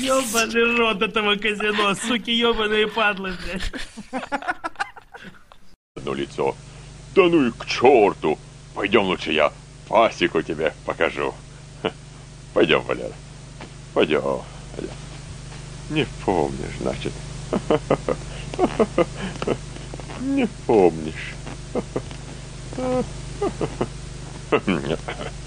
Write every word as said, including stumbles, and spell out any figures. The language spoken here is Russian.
Ёбаный рот этого казино, суки ёбаные падлы, блядь. Одно лицо. Да ну и к черту. Пойдем лучше я пасеку тебе покажу. Пойдем, Валера. Пойдем. Не помнишь, значит. Не помнишь.